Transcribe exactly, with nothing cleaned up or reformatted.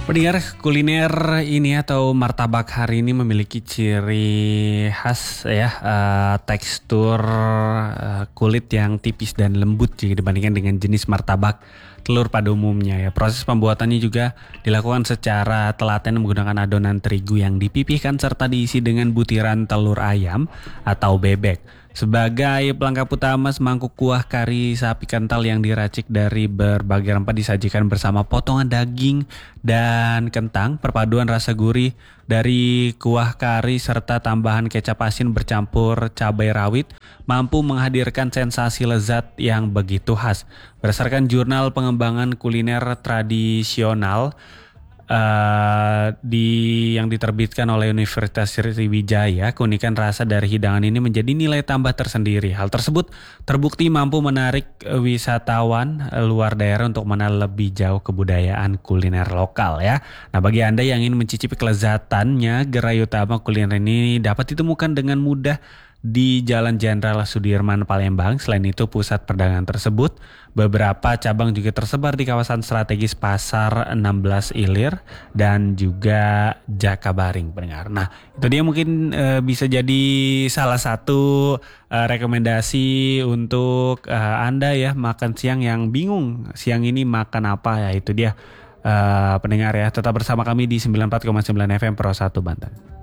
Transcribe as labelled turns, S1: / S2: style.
S1: Pendengar, kuliner ini atau martabak hari ini memiliki ciri khas ya, eh, tekstur eh, kulit yang tipis dan lembut jika dibandingkan dengan jenis martabak telur pada umumnya ya. Proses pembuatannya juga dilakukan secara telaten menggunakan adonan terigu yang dipipihkan serta diisi dengan butiran telur ayam atau bebek. Sebagai pelengkap utama, semangkuk kuah kari sapi kental yang diracik dari berbagai rempah disajikan bersama potongan daging dan kentang. Perpaduan rasa gurih dari kuah kari serta tambahan kecap asin bercampur cabai rawit mampu menghadirkan sensasi lezat yang begitu khas. Berdasarkan jurnal pengembangan kuliner tradisional Uh, di yang diterbitkan oleh Universitas Sriwijaya, keunikan rasa dari hidangan ini menjadi nilai tambah tersendiri. Hal tersebut terbukti mampu menarik wisatawan luar daerah untuk mengenal lebih jauh kebudayaan kuliner lokal ya. Nah, bagi Anda yang ingin mencicipi kelezatannya, gerai utama kuliner ini dapat ditemukan dengan mudah di Jalan Jenderal Sudirman, Palembang. Selain itu, pusat perdagangan tersebut beberapa cabang juga tersebar di kawasan strategis Pasar enam belas Ilir dan juga Jakabaring, pendengar. Nah, itu dia mungkin e, bisa jadi salah satu e, rekomendasi untuk e, Anda ya makan siang yang bingung siang ini makan apa ya. Itu dia e, pendengar ya. Tetap bersama kami di sembilan puluh empat koma sembilan F M Pro satu Banten.